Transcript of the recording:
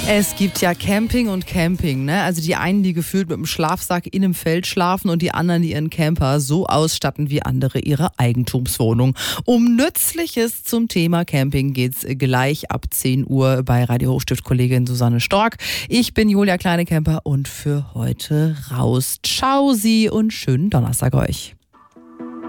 Es gibt ja Camping und Camping, ne? Also die einen, die gefühlt mit dem Schlafsack in einem Feld schlafen und die anderen, die ihren Camper so ausstatten wie andere ihre Eigentumswohnung. Um Nützliches zum Thema Camping geht's gleich ab 10 Uhr bei Radio Hochstift-Kollegin Susanne Stork. Ich bin Julia Kleinekemper und für heute raus. Ciao Sie und schönen Donnerstag euch.